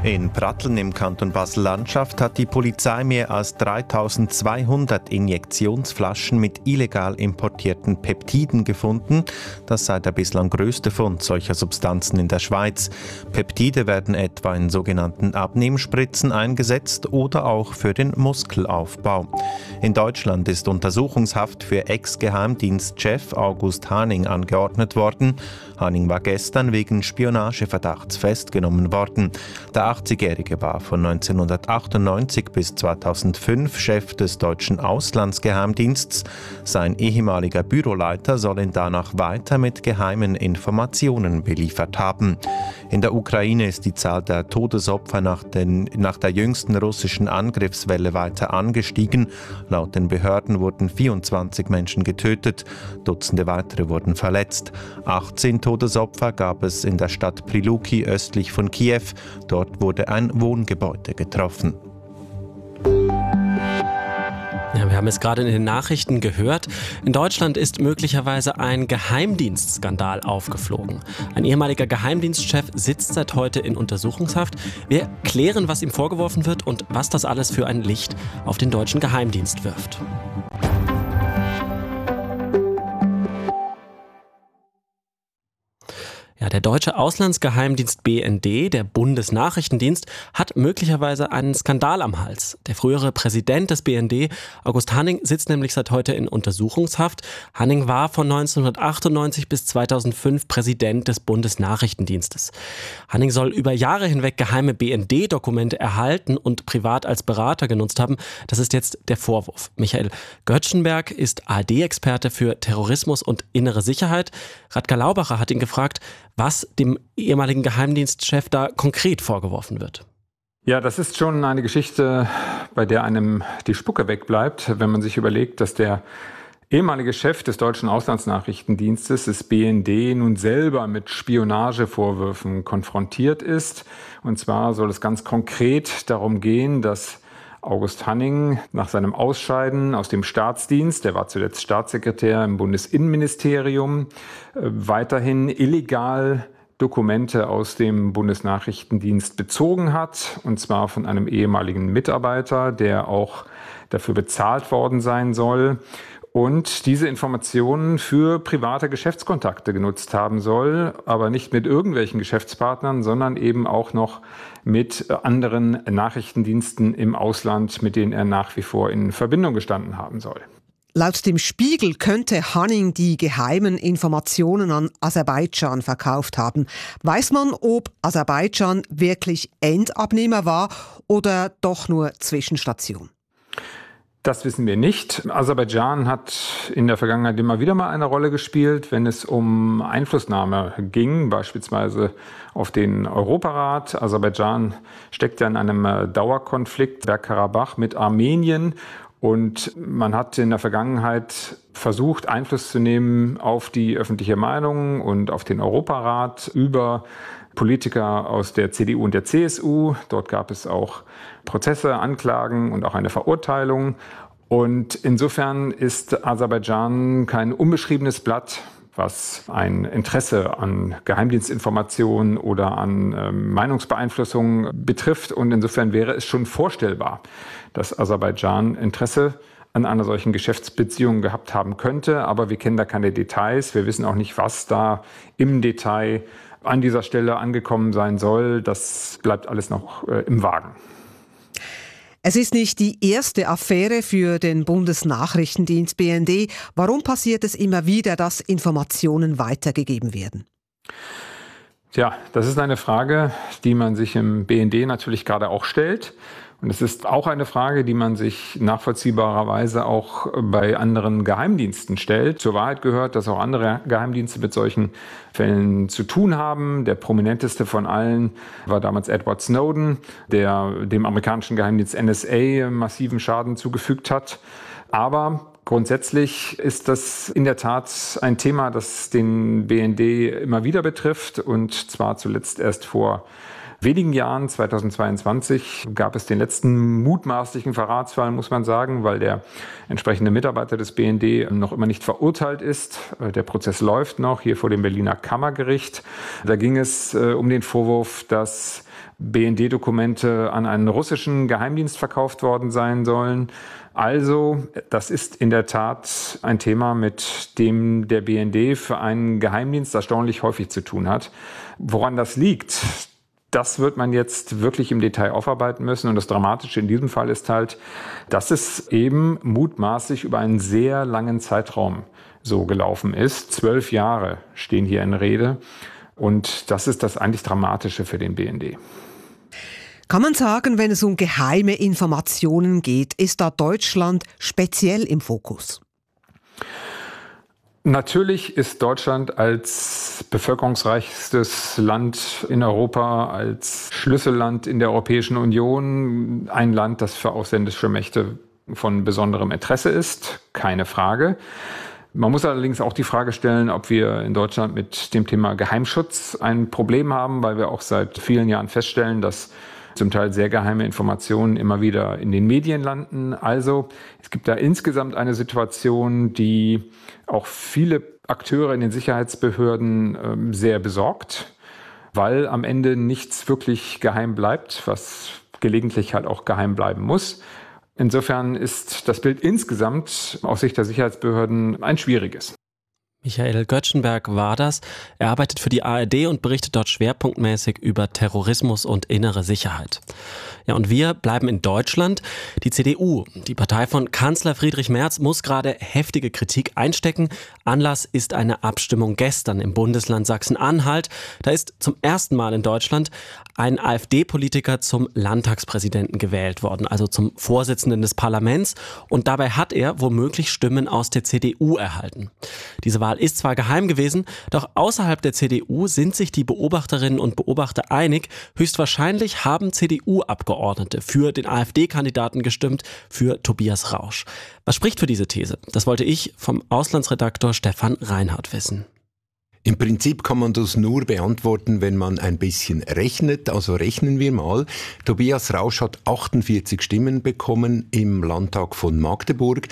In Pratteln im Kanton Basel-Landschaft hat die Polizei mehr als 3200 Injektionsflaschen mit illegal importierten Peptiden gefunden. Das sei der bislang größte Fund solcher Substanzen in der Schweiz. Peptide werden etwa in sogenannten Abnehmspritzen eingesetzt oder auch für den Muskelaufbau. In Deutschland ist Untersuchungshaft für Ex-Geheimdienstchef August Haning angeordnet worden. Haning war gestern wegen Spionageverdachts festgenommen worden. Der 80-Jährige war von 1998 bis 2005 Chef des deutschen Auslandsgeheimdienstes. Sein ehemaliger Büroleiter soll ihn danach weiter mit geheimen Informationen beliefert haben. In der Ukraine ist die Zahl der Todesopfer nach der jüngsten russischen Angriffswelle weiter angestiegen. Laut den Behörden wurden 24 Menschen getötet, Dutzende weitere wurden verletzt. 18 Todesopfer gab es in der Stadt Priluki östlich von Kiew. Dort wurde ein Wohngebäude getroffen. Ja, wir haben es gerade in den Nachrichten gehört. In Deutschland ist möglicherweise ein Geheimdienstskandal aufgeflogen. Ein ehemaliger Geheimdienstchef sitzt seit heute in Untersuchungshaft. Wir klären, was ihm vorgeworfen wird und was das alles für ein Licht auf den deutschen Geheimdienst wirft. Ja, der deutsche Auslandsgeheimdienst BND, der Bundesnachrichtendienst, hat möglicherweise einen Skandal am Hals. Der frühere Präsident des BND, August Haning, sitzt nämlich seit heute in Untersuchungshaft. Haning war von 1998 bis 2005 Präsident des Bundesnachrichtendienstes. Haning soll über Jahre hinweg geheime BND-Dokumente erhalten und privat als Berater genutzt haben. Das ist jetzt der Vorwurf. Michael Göttschenberg ist ARD-Experte für Terrorismus und innere Sicherheit. Radka Laubacher hat ihn gefragt, was dem ehemaligen Geheimdienstchef da konkret vorgeworfen wird. Ja, das ist schon eine Geschichte, bei der einem die Spucke wegbleibt, wenn man sich überlegt, dass der ehemalige Chef des deutschen Auslandsnachrichtendienstes, des BND, nun selber mit Spionagevorwürfen konfrontiert ist. Und zwar soll es ganz konkret darum gehen, dass August Haning nach seinem Ausscheiden aus dem Staatsdienst, der war zuletzt Staatssekretär im Bundesinnenministerium, weiterhin illegal Dokumente aus dem Bundesnachrichtendienst bezogen hat, und zwar von einem ehemaligen Mitarbeiter, der auch dafür bezahlt worden sein soll und diese Informationen für private Geschäftskontakte genutzt haben soll, aber nicht mit irgendwelchen Geschäftspartnern, sondern eben auch noch mit anderen Nachrichtendiensten im Ausland, mit denen er nach wie vor in Verbindung gestanden haben soll. Laut dem Spiegel könnte Haning die geheimen Informationen an Aserbaidschan verkauft haben. Weiß man, ob Aserbaidschan wirklich Endabnehmer war oder doch nur Zwischenstation? Das wissen wir nicht. Aserbaidschan hat in der Vergangenheit immer wieder mal eine Rolle gespielt, wenn es um Einflussnahme ging, beispielsweise auf den Europarat. Aserbaidschan steckt ja in einem Dauerkonflikt, Bergkarabach, mit Armenien. Und man hat in der Vergangenheit versucht, Einfluss zu nehmen auf die öffentliche Meinung und auf den Europarat über Politiker aus der CDU und der CSU. Dort gab es auch Prozesse, Anklagen und auch eine Verurteilung. Und insofern ist Aserbaidschan kein unbeschriebenes Blatt, was ein Interesse an Geheimdienstinformationen oder an Meinungsbeeinflussung betrifft. Und insofern wäre es schon vorstellbar, dass Aserbaidschan Interesse an einer solchen Geschäftsbeziehung gehabt haben könnte. Aber wir kennen da keine Details. Wir wissen auch nicht, was da im Detail an dieser Stelle angekommen sein soll. Das bleibt alles noch im Wagen. Es ist nicht die erste Affäre für den Bundesnachrichtendienst BND. Warum passiert es immer wieder, dass Informationen weitergegeben werden? Tja, das ist eine Frage, die man sich im BND natürlich gerade auch stellt. Und es ist auch eine Frage, die man sich nachvollziehbarerweise auch bei anderen Geheimdiensten stellt. Zur Wahrheit gehört, dass auch andere Geheimdienste mit solchen Fällen zu tun haben. Der prominenteste von allen war damals Edward Snowden, der dem amerikanischen Geheimdienst NSA massiven Schaden zugefügt hat. Aber Grundsätzlich ist das in der Tat ein Thema, das den BND immer wieder betrifft, und zwar zuletzt erst vor wenigen Jahren, 2022, gab es den letzten mutmaßlichen Verratsfall, muss man sagen, weil der entsprechende Mitarbeiter des BND noch immer nicht verurteilt ist. Der Prozess läuft noch hier vor dem Berliner Kammergericht. Da ging es um den Vorwurf, dass BND-Dokumente an einen russischen Geheimdienst verkauft worden sein sollen. Also, das ist in der Tat ein Thema, mit dem der BND für einen Geheimdienst erstaunlich häufig zu tun hat. Woran das liegt, das wird man jetzt wirklich im Detail aufarbeiten müssen. Und das Dramatische in diesem Fall ist halt, dass es eben mutmaßlich über einen sehr langen Zeitraum so gelaufen ist. 12 Jahre stehen hier in Rede. Und das ist das eigentlich Dramatische für den BND. Kann man sagen, wenn es um geheime Informationen geht, ist da Deutschland speziell im Fokus? Natürlich ist Deutschland als bevölkerungsreichstes Land in Europa, als Schlüsselland in der Europäischen Union ein Land, das für ausländische Mächte von besonderem Interesse ist, keine Frage. Man muss allerdings auch die Frage stellen, ob wir in Deutschland mit dem Thema Geheimschutz ein Problem haben, weil wir auch seit vielen Jahren feststellen, dass zum Teil sehr geheime Informationen immer wieder in den Medien landen. Also es gibt da insgesamt eine Situation, die auch viele Akteure in den Sicherheitsbehörden sehr besorgt, weil am Ende nichts wirklich geheim bleibt, was gelegentlich halt auch geheim bleiben muss. Insofern ist das Bild insgesamt aus Sicht der Sicherheitsbehörden ein schwieriges. Michael Göttschenberg war das. Er arbeitet für die ARD und berichtet dort schwerpunktmäßig über Terrorismus und innere Sicherheit. Ja, und wir bleiben in Deutschland. Die CDU, die Partei von Kanzler Friedrich Merz, muss gerade heftige Kritik einstecken. Anlass ist eine Abstimmung gestern im Bundesland Sachsen-Anhalt. Da ist zum ersten Mal in Deutschland ein AfD-Politiker zum Landtagspräsidenten gewählt worden, also zum Vorsitzenden des Parlaments. Und dabei hat er womöglich Stimmen aus der CDU erhalten. Diese Wahl ist zwar geheim gewesen, doch außerhalb der CDU sind sich die Beobachterinnen und Beobachter einig. Höchstwahrscheinlich haben CDU-Abgeordnete für den AfD-Kandidaten gestimmt, für Tobias Rausch. Was spricht für diese These? Das wollte ich vom Auslandsredaktor Stefan Reinhardt wissen. Im Prinzip kann man das nur beantworten, wenn man ein bisschen rechnet. Also rechnen wir mal. Tobias Rausch hat 48 Stimmen bekommen im Landtag von Magdeburg.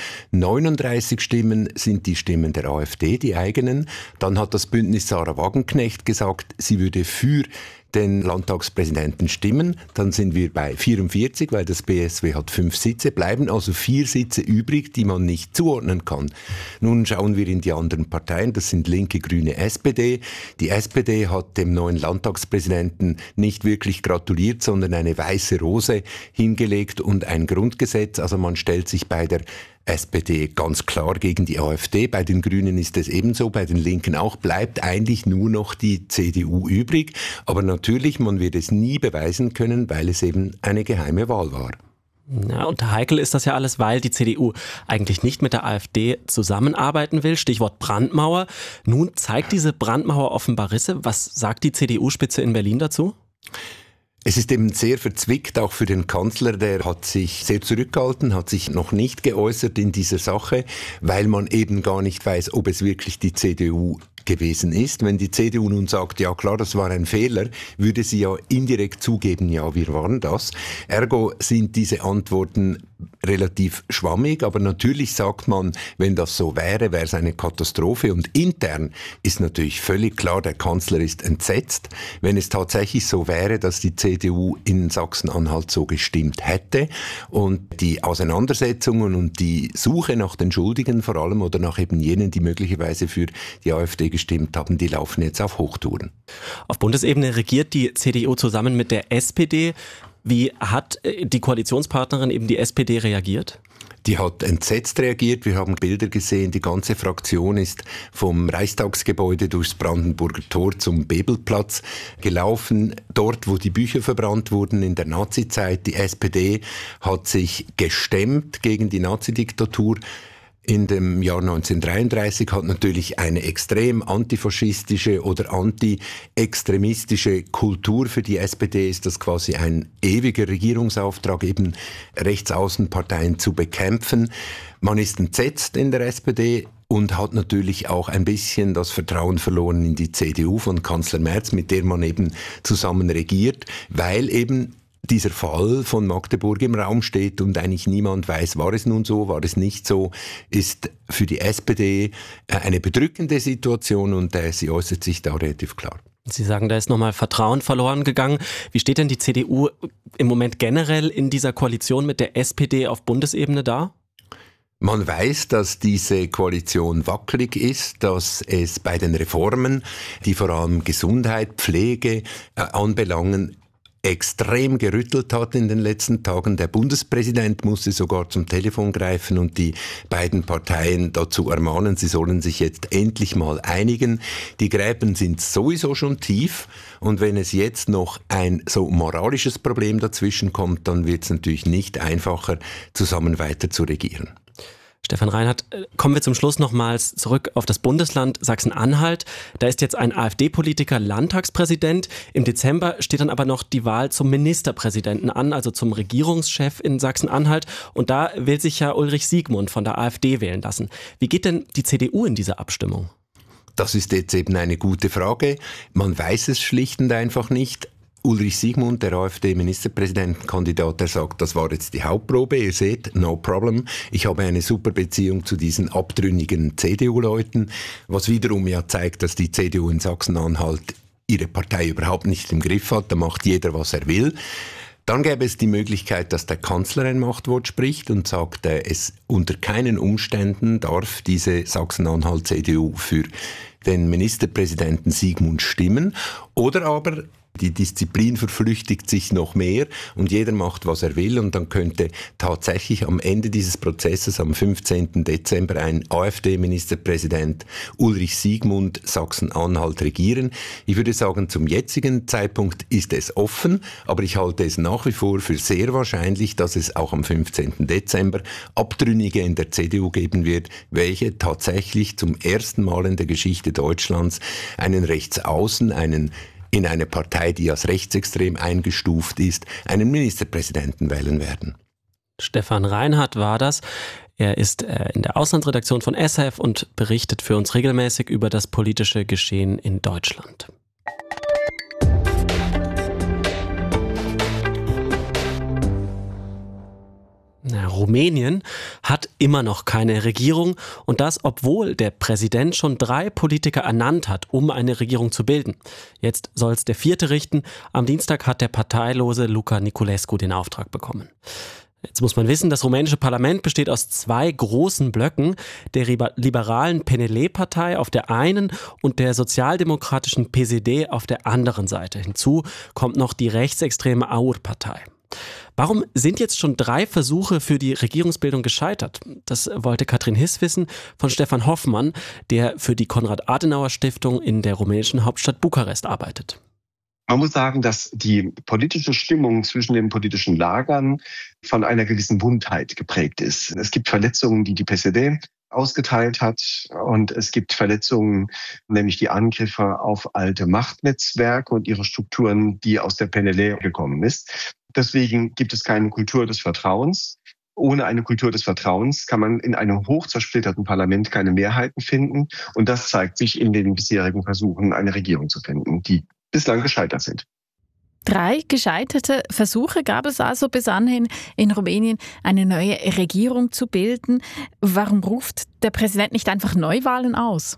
39 Stimmen sind die Stimmen der AfD, die eigenen. Dann hat das Bündnis Sarah Wagenknecht gesagt, sie würde für den Landtagspräsidenten stimmen. Dann sind wir bei 44, weil das BSW hat 5 Sitze, bleiben also 4 Sitze übrig, die man nicht zuordnen kann. Nun schauen wir in die anderen Parteien, das sind Linke, Grüne, SPD. Die SPD hat dem neuen Landtagspräsidenten nicht wirklich gratuliert, sondern eine weiße Rose hingelegt und ein Grundgesetz. Also man stellt sich bei der SPD ganz klar gegen die AfD. Bei den Grünen ist es ebenso, bei den Linken auch. Bleibt eigentlich nur noch die CDU übrig. Aber natürlich, man wird es nie beweisen können, weil es eben eine geheime Wahl war. Ja, und heikel ist das ja alles, weil die CDU eigentlich nicht mit der AfD zusammenarbeiten will. Stichwort Brandmauer. Nun zeigt diese Brandmauer offenbar Risse. Was sagt die CDU-Spitze in Berlin dazu? Es ist eben sehr verzwickt, auch für den Kanzler, der hat sich sehr zurückgehalten, hat sich noch nicht geäußert in dieser Sache, weil man eben gar nicht weiß, ob es wirklich die CDU gewesen ist. Wenn die CDU nun sagt, ja klar, das war ein Fehler, würde sie ja indirekt zugeben, ja, wir waren das. Ergo sind diese Antworten relativ schwammig, aber natürlich sagt man, wenn das so wäre, wäre es eine Katastrophe. Und intern ist natürlich völlig klar, der Kanzler ist entsetzt. Wenn es tatsächlich so wäre, dass die CDU in Sachsen-Anhalt so gestimmt hätte und die Auseinandersetzungen und die Suche nach den Schuldigen vor allem oder nach eben jenen, die möglicherweise für die AfD gestimmt haben, die laufen jetzt auf Hochtouren. Auf Bundesebene regiert die CDU zusammen mit der SPD. Wie hat die Koalitionspartnerin, eben die SPD, reagiert? Die hat entsetzt reagiert. Wir haben Bilder gesehen. Die ganze Fraktion ist vom Reichstagsgebäude durchs Brandenburger Tor zum Bebelplatz gelaufen. Dort, wo die Bücher verbrannt wurden in der Nazizeit. Die SPD hat sich gestemmt gegen die Nazidiktatur. in dem Jahr 1933 hat natürlich eine extrem antifaschistische oder anti-extremistische Kultur. Für die SPD ist das quasi ein ewiger Regierungsauftrag, eben Rechtsaußenparteien zu bekämpfen. Man ist entsetzt in der SPD und hat natürlich auch ein bisschen das Vertrauen verloren in die CDU von Kanzler Merz, mit der man eben zusammen regiert, weil eben dieser Fall von Magdeburg im Raum steht und eigentlich niemand weiß, war es nun so, war es nicht so, ist für die SPD eine bedrückende Situation und sie äußert sich da relativ klar. Sie sagen, da ist nochmal Vertrauen verloren gegangen. Wie steht denn die CDU im Moment generell in dieser Koalition mit der SPD auf Bundesebene da? Man weiß, dass diese Koalition wackelig ist, dass es bei den Reformen, die vor allem Gesundheit, Pflege anbelangen, extrem gerüttelt hat in den letzten Tagen. Der Bundespräsident musste sogar zum Telefon greifen und die beiden Parteien dazu ermahnen, sie sollen sich jetzt endlich mal einigen. Die Gräben sind sowieso schon tief und wenn es jetzt noch ein so moralisches Problem dazwischen kommt, dann wird es natürlich nicht einfacher, zusammen weiter zu regieren. Stefan Reinhardt, kommen wir zum Schluss nochmals zurück auf das Bundesland Sachsen-Anhalt. Da ist jetzt ein AfD-Politiker Landtagspräsident. Im Dezember steht dann aber noch die Wahl zum Ministerpräsidenten an, also zum Regierungschef in Sachsen-Anhalt. Und da will sich ja Ulrich Siegmund von der AfD wählen lassen. Wie geht denn die CDU in diese Abstimmung? Das ist jetzt eben eine gute Frage. Man weiß es schlicht und einfach nicht. Ulrich Siegmund, der AfD-Ministerpräsidentenkandidat, der sagt, das war jetzt die Hauptprobe. Ihr seht, no problem. Ich habe eine super Beziehung zu diesen abtrünnigen CDU-Leuten, was wiederum ja zeigt, dass die CDU in Sachsen-Anhalt ihre Partei überhaupt nicht im Griff hat. Da macht jeder, was er will. Dann gäbe es die Möglichkeit, dass der Kanzler ein Machtwort spricht und sagt, es unter keinen Umständen darf diese Sachsen-Anhalt-CDU für den Ministerpräsidenten Siegmund stimmen. Oder aber die Disziplin verflüchtigt sich noch mehr und jeder macht, was er will und dann könnte tatsächlich am Ende dieses Prozesses am 15. Dezember ein AfD-Ministerpräsident Ulrich Siegmund Sachsen-Anhalt regieren. Ich würde sagen, zum jetzigen Zeitpunkt ist es offen, aber ich halte es nach wie vor für sehr wahrscheinlich, dass es auch am 15. Dezember Abtrünnige in der CDU geben wird, welche tatsächlich zum ersten Mal in der Geschichte Deutschlands einen Rechtsaußen, in eine Partei, die als rechtsextrem eingestuft ist, einen Ministerpräsidenten wählen werden. Stefan Reinhardt war das. Er ist in der Auslandsredaktion von SRF und berichtet für uns regelmäßig über das politische Geschehen in Deutschland. Rumänien hat immer noch keine Regierung und das, obwohl der Präsident schon 3 Politiker ernannt hat, um eine Regierung zu bilden. Jetzt soll es der 4. richten. Am Dienstag hat der parteilose Luca Niculescu den Auftrag bekommen. Jetzt muss man wissen, das rumänische Parlament besteht aus 2 großen Blöcken, der liberalen PNL-Partei auf der einen und der sozialdemokratischen PSD auf der anderen Seite. Hinzu kommt noch die rechtsextreme AUR-Partei. Warum sind jetzt schon 3 Versuche für die Regierungsbildung gescheitert? Das wollte Katrin Hiss wissen von Stefan Hoffmann, der für die Konrad-Adenauer-Stiftung in der rumänischen Hauptstadt Bukarest arbeitet. Man muss sagen, dass die politische Stimmung zwischen den politischen Lagern von einer gewissen Wundheit geprägt ist. Es gibt Verletzungen, die die PSD ausgeteilt hat und es gibt Verletzungen, nämlich die Angriffe auf alte Machtnetzwerke und ihre Strukturen, die aus der PNL gekommen ist. Deswegen gibt es keine Kultur des Vertrauens. Ohne eine Kultur des Vertrauens kann man in einem hoch zersplitterten Parlament keine Mehrheiten finden. Und das zeigt sich in den bisherigen Versuchen, eine Regierung zu finden, die bislang gescheitert sind. 3 gescheiterte Versuche gab es also bis anhin in Rumänien, eine neue Regierung zu bilden. Warum ruft der Präsident nicht einfach Neuwahlen aus?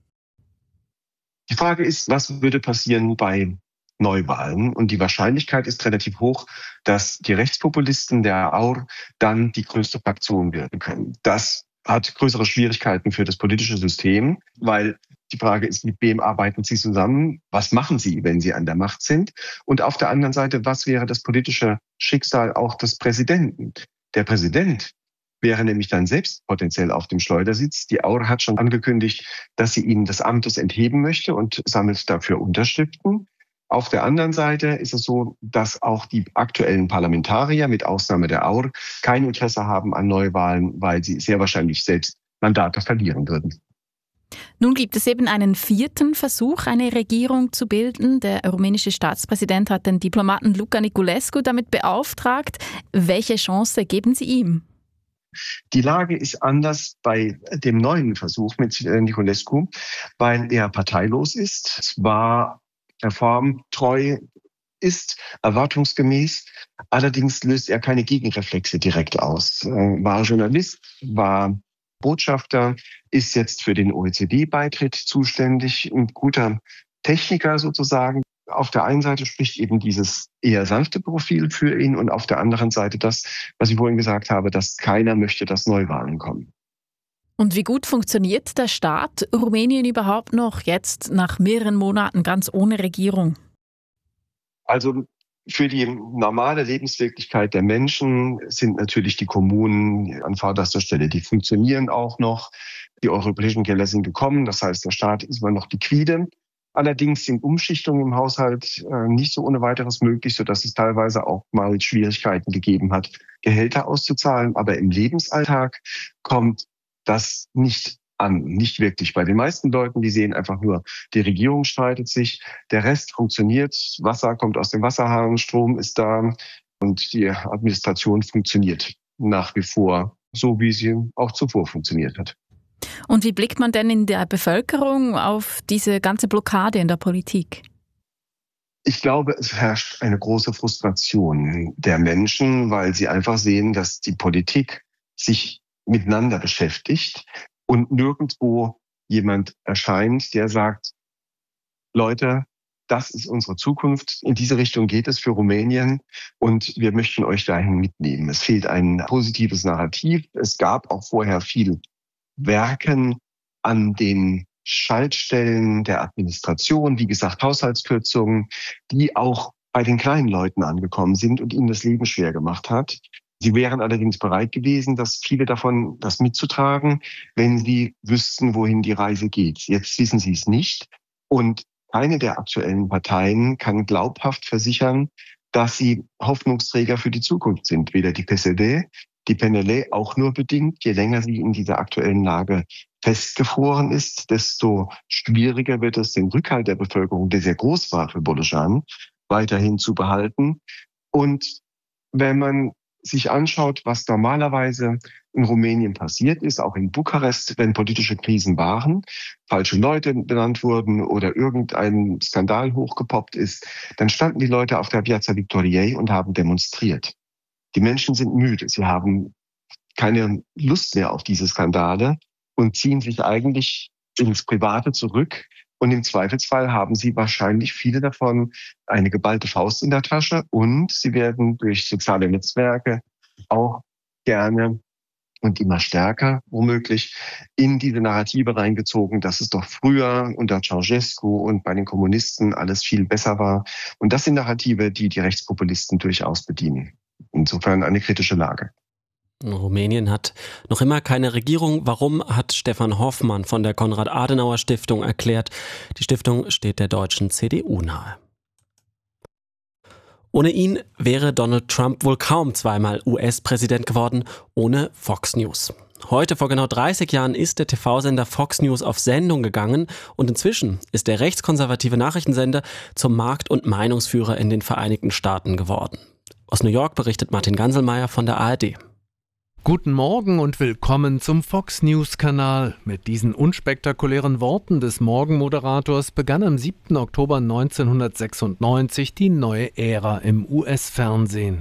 Die Frage ist, was würde passieren bei Neuwahlen? Und die Wahrscheinlichkeit ist relativ hoch, dass die Rechtspopulisten der AUR dann die größte Fraktion werden können. Das hat größere Schwierigkeiten für das politische System, weil die Frage ist, mit wem arbeiten Sie zusammen? Was machen Sie, wenn Sie an der Macht sind? Und auf der anderen Seite, was wäre das politische Schicksal auch des Präsidenten? Der Präsident wäre nämlich dann selbst potenziell auf dem Schleudersitz. Die AUR hat schon angekündigt, dass sie ihn des Amtes entheben möchte und sammelt dafür Unterschriften. Auf der anderen Seite ist es so, dass auch die aktuellen Parlamentarier mit Ausnahme der AUR kein Interesse haben an Neuwahlen, weil sie sehr wahrscheinlich selbst Mandate verlieren würden. Nun gibt es eben einen 4. Versuch, eine Regierung zu bilden. Der rumänische Staatspräsident hat den Diplomaten Luca Niculescu damit beauftragt. Welche Chance geben Sie ihm? Die Lage ist anders bei dem neuen Versuch mit Niculescu, weil er parteilos ist, zwar reformtreu ist, erwartungsgemäß, allerdings löst er keine Gegenreflexe direkt aus. War Journalist, war Botschafter, ist jetzt für den OECD-Beitritt zuständig, ein guter Techniker sozusagen. Auf der einen Seite spricht eben dieses eher sanfte Profil für ihn und auf der anderen Seite das, was ich vorhin gesagt habe, dass keiner möchte, dass Neuwahlen kommen. Und wie gut funktioniert der Staat Rumänien überhaupt noch jetzt nach mehreren Monaten ganz ohne Regierung? Also für die normale Lebenswirklichkeit der Menschen sind natürlich die Kommunen an vorderster Stelle. Die funktionieren auch noch. Die europäischen Gelder sind gekommen. Das heißt, der Staat ist immer noch liquide. Allerdings sind Umschichtungen im Haushalt nicht so ohne weiteres möglich, sodass es teilweise auch mal Schwierigkeiten gegeben hat, Gehälter auszuzahlen. Aber im Lebensalltag kommt das nicht an, nicht wirklich. Bei den meisten Leuten, die sehen einfach nur, die Regierung streitet sich, der Rest funktioniert, Wasser kommt aus dem Wasserhahn, Strom ist da und die Administration funktioniert nach wie vor, so wie sie auch zuvor funktioniert hat. Und wie blickt man denn in der Bevölkerung auf diese ganze Blockade in der Politik? Ich glaube, es herrscht eine große Frustration der Menschen, weil sie einfach sehen, dass die Politik sich miteinander beschäftigt und nirgendwo jemand erscheint, der sagt, Leute, das ist unsere Zukunft, in diese Richtung geht es für Rumänien und wir möchten euch dahin mitnehmen. Es fehlt ein positives Narrativ. Es gab auch vorher viel Werken an den Schaltstellen der Administration, wie gesagt Haushaltskürzungen, die auch bei den kleinen Leuten angekommen sind und ihnen das Leben schwer gemacht hat. Sie wären allerdings bereit gewesen, dass viele davon das mitzutragen, wenn sie wüssten, wohin die Reise geht. Jetzt wissen sie es nicht und keine der aktuellen Parteien kann glaubhaft versichern, dass sie Hoffnungsträger für die Zukunft sind. Weder die PSD, die PNL auch nur bedingt. Je länger sie in dieser aktuellen Lage festgefroren ist, desto schwieriger wird es, den Rückhalt der Bevölkerung, der sehr groß war für Bolojan, weiterhin zu behalten. Und wenn man sich anschaut, was normalerweise in Rumänien passiert ist, auch in Bukarest, wenn politische Krisen waren, falsche Leute benannt wurden oder irgendein Skandal hochgepoppt ist, dann standen die Leute auf der Piazza Victoriei und haben demonstriert. Die Menschen sind müde, sie haben keine Lust mehr auf diese Skandale und ziehen sich eigentlich ins Private zurück. Und im Zweifelsfall haben sie wahrscheinlich viele davon eine geballte Faust in der Tasche und sie werden durch soziale Netzwerke auch gerne und immer stärker womöglich in diese Narrative reingezogen, dass es doch früher unter Ceausescu und bei den Kommunisten alles viel besser war. Und das sind Narrative, die die Rechtspopulisten durchaus bedienen. Insofern eine kritische Lage. Rumänien hat noch immer keine Regierung. Warum, hat Stefan Hoffmann von der Konrad-Adenauer-Stiftung erklärt. Die Stiftung steht der deutschen CDU nahe. Ohne ihn wäre Donald Trump wohl kaum zweimal US-Präsident geworden, ohne Fox News. Heute vor genau 30 Jahren ist der TV-Sender Fox News auf Sendung gegangen und inzwischen ist der rechtskonservative Nachrichtensender zum Markt- und Meinungsführer in den Vereinigten Staaten geworden. Aus New York berichtet Martin Ganselmeier von der ARD. Guten Morgen und willkommen zum Fox News-Kanal. Mit diesen unspektakulären Worten des Morgenmoderators begann am 7. Oktober 1996 die neue Ära im US-Fernsehen.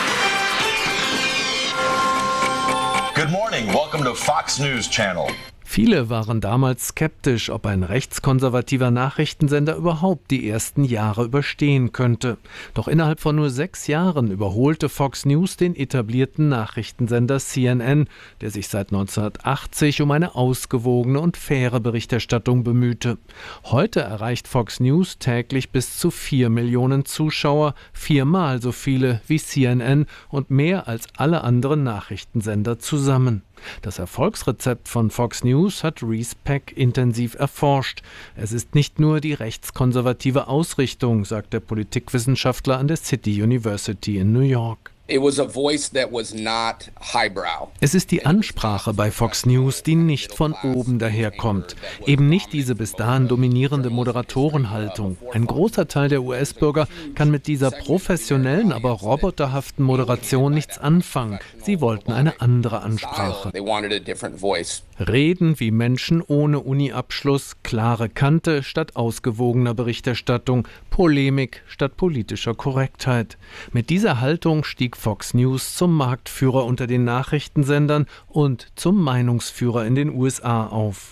Good morning, welcome to Fox News Channel. Viele waren damals skeptisch, ob ein rechtskonservativer Nachrichtensender überhaupt die ersten Jahre überstehen könnte. Doch innerhalb von nur 6 Jahren überholte Fox News den etablierten Nachrichtensender CNN, der sich seit 1980 um eine ausgewogene und faire Berichterstattung bemühte. Heute erreicht Fox News täglich bis zu 4 Millionen Zuschauer, 4-mal so viele wie CNN und mehr als alle anderen Nachrichtensender zusammen. Das Erfolgsrezept von Fox News hat Reese Peck intensiv erforscht. Es ist nicht nur die rechtskonservative Ausrichtung, sagt der Politikwissenschaftler an der City University in New York. Es ist die Ansprache bei Fox News, die nicht von oben daherkommt. Eben nicht diese bis dahin dominierende Moderatorenhaltung. Ein großer Teil der US-Bürger kann mit dieser professionellen, aber roboterhaften Moderation nichts anfangen. Sie wollten eine andere Ansprache. Reden wie Menschen ohne Uni-Abschluss, klare Kante statt ausgewogener Berichterstattung, Polemik statt politischer Korrektheit. Mit dieser Haltung stieg Fox News zum Marktführer unter den Nachrichtensendern und zum Meinungsführer in den USA auf.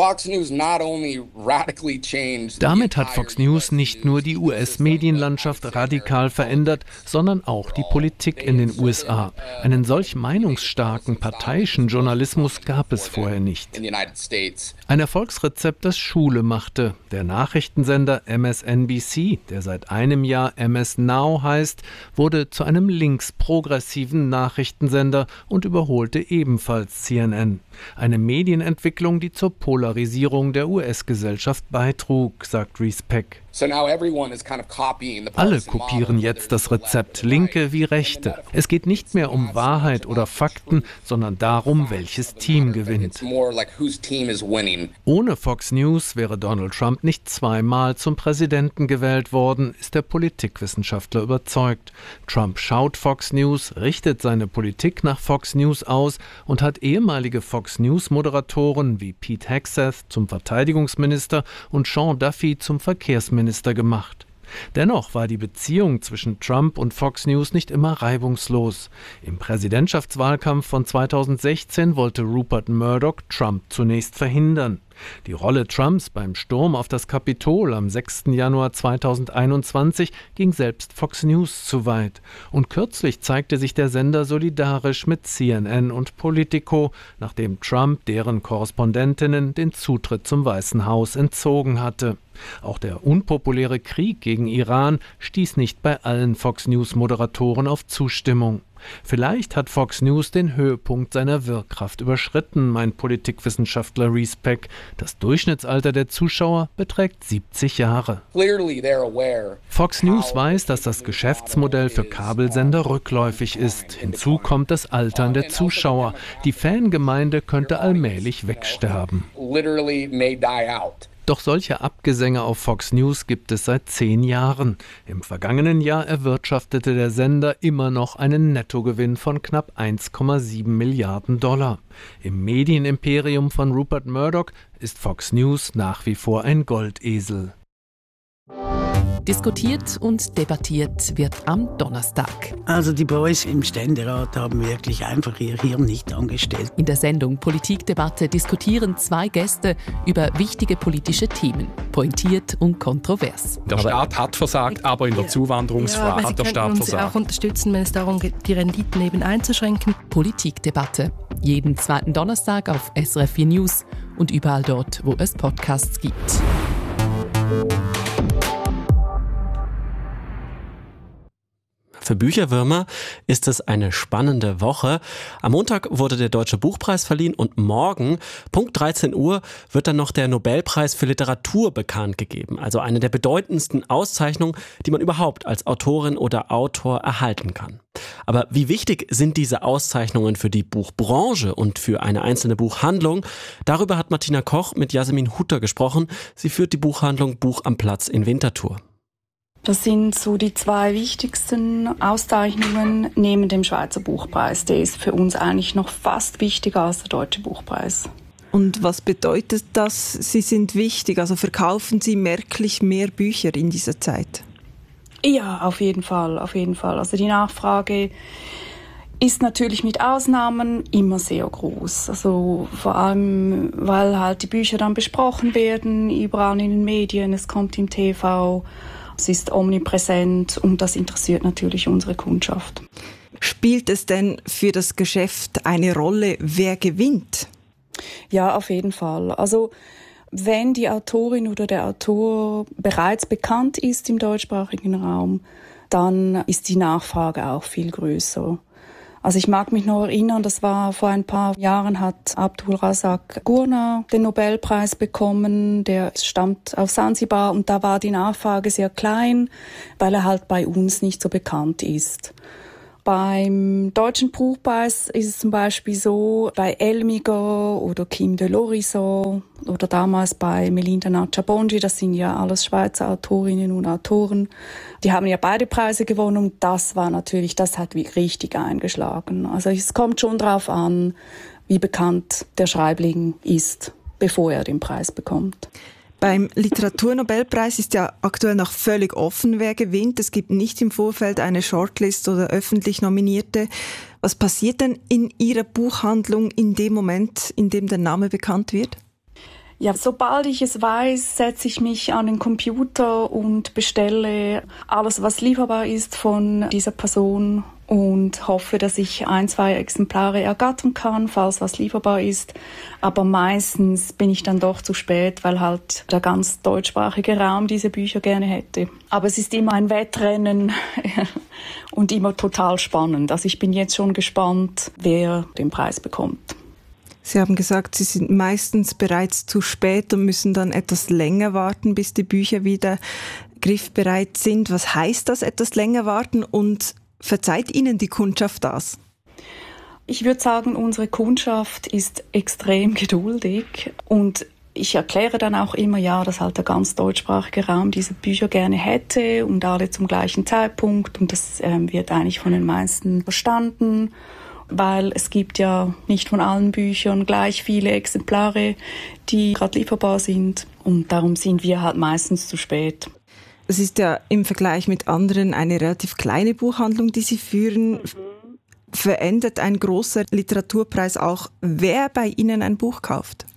Damit hat Fox News nicht nur die US-Medienlandschaft radikal verändert, sondern auch die Politik in den USA. Einen solch meinungsstarken, parteiischen Journalismus gab es vorher nicht. Ein Erfolgsrezept, das Schule machte. Der Nachrichtensender MSNBC, der seit einem Jahr MS Now heißt, wurde zu einem linksprogressiven Nachrichtensender und überholte ebenfalls CNN. Eine Medienentwicklung, die zur Polarisierung der US-Gesellschaft beitrug, sagt Reese Peck. Alle kopieren jetzt das Rezept, Linke wie Rechte. Es geht nicht mehr um Wahrheit oder Fakten, sondern darum, welches Team gewinnt. Ohne Fox News wäre Donald Trump nicht zweimal zum Präsidenten gewählt worden, ist der Politikwissenschaftler überzeugt. Trump schaut Fox News, richtet seine Politik nach Fox News aus und hat ehemalige Fox News-Moderatoren wie Pete Hegseth zum Verteidigungsminister und Sean Duffy zum Verkehrsminister gemacht. Dennoch war die Beziehung zwischen Trump und Fox News nicht immer reibungslos. Im Präsidentschaftswahlkampf von 2016 wollte Rupert Murdoch Trump zunächst verhindern. Die Rolle Trumps beim Sturm auf das Kapitol am 6. Januar 2021 ging selbst Fox News zu weit. Und kürzlich zeigte sich der Sender solidarisch mit CNN und Politico, nachdem Trump deren Korrespondentinnen den Zutritt zum Weißen Haus entzogen hatte. Auch der unpopuläre Krieg gegen Iran stieß nicht bei allen Fox News-Moderatoren auf Zustimmung. Vielleicht hat Fox News den Höhepunkt seiner Wirkkraft überschritten, meint Politikwissenschaftler Reese Peck. Das Durchschnittsalter der Zuschauer beträgt 70 Jahre. Fox News weiß, dass das Geschäftsmodell für Kabelsender rückläufig ist. Hinzu kommt das Altern der Zuschauer. Die Fangemeinde könnte allmählich wegsterben. Doch solche Abgesänge auf Fox News gibt es seit 10 Jahren. Im vergangenen Jahr erwirtschaftete der Sender immer noch einen Nettogewinn von knapp 1,7 Milliarden $. Im Medienimperium von Rupert Murdoch ist Fox News nach wie vor ein Goldesel. Diskutiert und debattiert wird am Donnerstag. Also die Boys im Ständerat haben wirklich einfach ihr Hirn nicht angestellt. In der Sendung Politikdebatte diskutieren 2 Gäste über wichtige politische Themen. Pointiert und kontrovers. Der Staat hat versagt, aber in der Zuwanderungsfrage hat der Staat versagt. Sie könnten uns auch unterstützen, wenn es darum geht, die Renditen eben einzuschränken. Politikdebatte. Jeden 2. Donnerstag auf SRF 4 News und überall dort, wo es Podcasts gibt. Für Bücherwürmer ist es eine spannende Woche. Am Montag wurde der Deutsche Buchpreis verliehen und morgen, Punkt 13 Uhr, wird dann noch der Nobelpreis für Literatur bekannt gegeben. Also eine der bedeutendsten Auszeichnungen, die man überhaupt als Autorin oder Autor erhalten kann. Aber wie wichtig sind diese Auszeichnungen für die Buchbranche und für eine einzelne Buchhandlung? Darüber hat Martina Koch mit Jasmin Hutter gesprochen. Sie führt die Buchhandlung Buch am Platz in Winterthur. Das sind so die 2 wichtigsten Auszeichnungen neben dem Schweizer Buchpreis. Der ist für uns eigentlich noch fast wichtiger als der Deutsche Buchpreis. Und was bedeutet das, Sie sind wichtig? Also verkaufen Sie merklich mehr Bücher in dieser Zeit? Ja, auf jeden Fall, auf jeden Fall. Also die Nachfrage ist natürlich mit Ausnahmen immer sehr groß. Also vor allem, weil halt die Bücher dann besprochen werden, überall in den Medien, es kommt im TV. Es ist omnipräsent und das interessiert natürlich unsere Kundschaft. Spielt es denn für das Geschäft eine Rolle, wer gewinnt? Ja, auf jeden Fall. Also wenn die Autorin oder der Autor bereits bekannt ist im deutschsprachigen Raum, dann ist die Nachfrage auch viel größer. Also ich mag mich noch erinnern, das war vor ein paar Jahren, hat Abdul Razak Gurna den Nobelpreis bekommen. Der stammt aus Sansibar und da war die Nachfrage sehr klein, weil er halt bei uns nicht so bekannt ist. Beim Deutschen Buchpreis ist es zum Beispiel so, bei Elmiger oder Kim de Lorison oder damals bei Melinda Natscha-Bonji, das sind ja alles Schweizer Autorinnen und Autoren, die haben ja beide Preise gewonnen und das hat richtig eingeschlagen. Also es kommt schon drauf an, wie bekannt der Schreibling ist, bevor er den Preis bekommt. Beim Literaturnobelpreis ist ja aktuell noch völlig offen, wer gewinnt. Es gibt nicht im Vorfeld eine Shortlist oder öffentlich Nominierte. Was passiert denn in Ihrer Buchhandlung in dem Moment, in dem der Name bekannt wird? Ja, sobald ich es weiß, setze ich mich an den Computer und bestelle alles, was lieferbar ist von dieser Person und hoffe, dass ich 1-2 Exemplare ergattern kann, falls was lieferbar ist. Aber meistens bin ich dann doch zu spät, weil halt der ganz deutschsprachige Raum diese Bücher gerne hätte. Aber es ist immer ein Wettrennen und immer total spannend. Also ich bin jetzt schon gespannt, wer den Preis bekommt. Sie haben gesagt, Sie sind meistens bereits zu spät und müssen dann etwas länger warten, bis die Bücher wieder griffbereit sind. Was heißt das, etwas länger warten, und verzeiht Ihnen die Kundschaft das? Ich würde sagen, unsere Kundschaft ist extrem geduldig und ich erkläre dann auch immer, dass halt der ganz deutschsprachige Raum diese Bücher gerne hätte und alle zum gleichen Zeitpunkt, und das wird eigentlich von den meisten verstanden. Weil es gibt ja nicht von allen Büchern gleich viele Exemplare, die gerade lieferbar sind. Und darum sind wir halt meistens zu spät. Es ist ja im Vergleich mit anderen eine relativ kleine Buchhandlung, die Sie führen. Verändert ein großer Literaturpreis auch, wer bei Ihnen ein Buch kauft?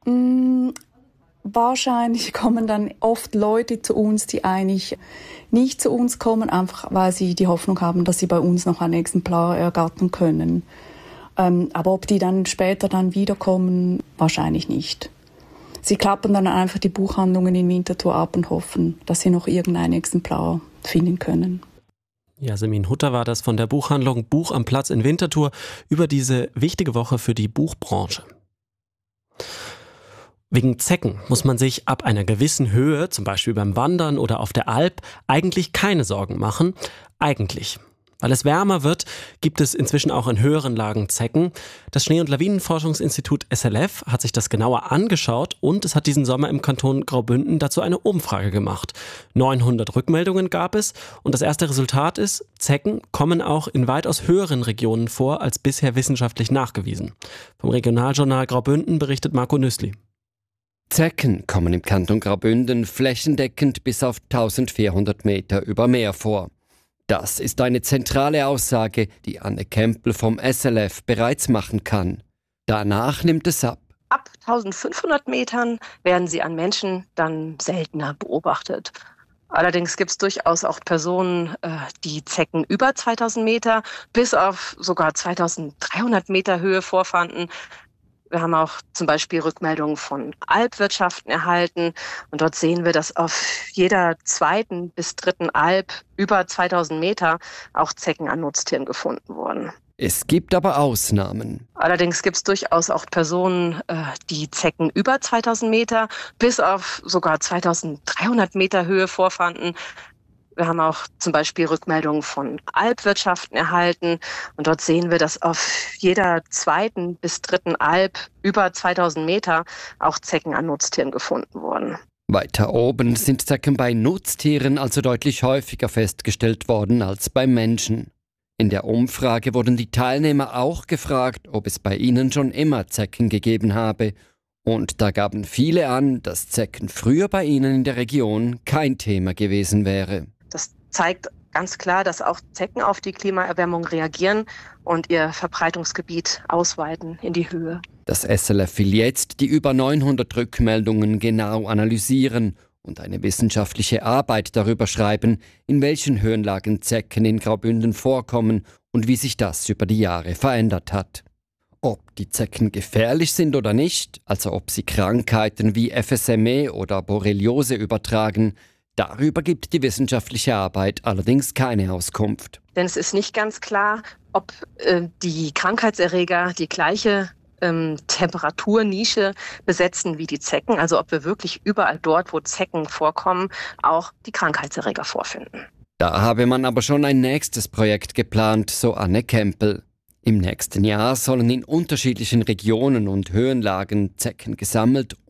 Wahrscheinlich kommen dann oft Leute zu uns, die eigentlich nicht zu uns kommen, einfach weil sie die Hoffnung haben, dass sie bei uns noch ein Exemplar ergattern können. Aber ob die dann später wiederkommen, wahrscheinlich nicht. Sie klappen dann einfach die Buchhandlungen in Winterthur ab und hoffen, dass sie noch irgendein Exemplar finden können. Yasemin Hutter war das von der Buchhandlung Buch am Platz in Winterthur über diese wichtige Woche für die Buchbranche. Wegen Zecken muss man sich ab einer gewissen Höhe, zum Beispiel beim Wandern oder auf der Alp, eigentlich keine Sorgen machen. Eigentlich. Weil es wärmer wird, gibt es inzwischen auch in höheren Lagen Zecken. Das Schnee- und Lawinenforschungsinstitut SLF hat sich das genauer angeschaut und es hat diesen Sommer im Kanton Graubünden dazu eine Umfrage gemacht. 900 Rückmeldungen gab es und das erste Resultat ist, Zecken kommen auch in weitaus höheren Regionen vor als bisher wissenschaftlich nachgewiesen. Vom Regionaljournal Graubünden berichtet Marco Nüssli. Zecken kommen im Kanton Graubünden flächendeckend bis auf 1400 Meter über Meer vor. Das ist eine zentrale Aussage, die Anne Kempel vom SLF bereits machen kann. Danach nimmt es ab. Ab 1500 Metern werden sie an Menschen dann seltener beobachtet. Allerdings gibt es durchaus auch Personen, die Zecken über 2000 Meter bis auf sogar 2300 Meter Höhe vorfanden. Wir haben auch zum Beispiel Rückmeldungen von Alpwirtschaften erhalten und dort sehen wir, dass auf jeder zweiten bis dritten Alp über 2000 Meter auch Zecken an Nutztieren gefunden wurden. Es gibt aber Ausnahmen. Allerdings gibt es durchaus auch Personen, die Zecken über 2000 Meter bis auf sogar 2300 Meter Höhe vorfanden. Wir haben auch zum Beispiel Rückmeldungen von Alpwirtschaften erhalten und dort sehen wir, dass auf jeder zweiten bis dritten Alp über 2000 Meter auch Zecken an Nutztieren gefunden wurden. Weiter oben sind Zecken bei Nutztieren also deutlich häufiger festgestellt worden als beim Menschen. In der Umfrage wurden die Teilnehmer auch gefragt, ob es bei ihnen schon immer Zecken gegeben habe. Und da gaben viele an, dass Zecken früher bei ihnen in der Region kein Thema gewesen wäre. Das zeigt ganz klar, dass auch Zecken auf die Klimaerwärmung reagieren und ihr Verbreitungsgebiet ausweiten in die Höhe. Das SLF will jetzt die über 900 Rückmeldungen genau analysieren und eine wissenschaftliche Arbeit darüber schreiben, in welchen Höhenlagen Zecken in Graubünden vorkommen und wie sich das über die Jahre verändert hat. Ob die Zecken gefährlich sind oder nicht, also ob sie Krankheiten wie FSME oder Borreliose übertragen, darüber gibt die wissenschaftliche Arbeit allerdings keine Auskunft. Denn es ist nicht ganz klar, ob die Krankheitserreger die gleiche Temperaturnische besetzen wie die Zecken, also ob wir wirklich überall dort, wo Zecken vorkommen, auch die Krankheitserreger vorfinden. Da habe man aber schon ein nächstes Projekt geplant, so Anne Kempel. Im nächsten Jahr sollen in unterschiedlichen Regionen und Höhenlagen Zecken gesammelt